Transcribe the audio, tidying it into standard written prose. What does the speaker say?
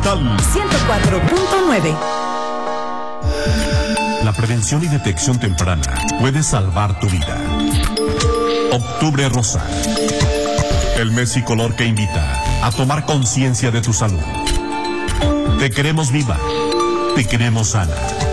Monumental 104.9. La prevención y detección temprana puede salvar tu vida. Octubre Rosa. El mes y color que invita a tomar conciencia de tu salud. Te queremos viva. Te queremos sana.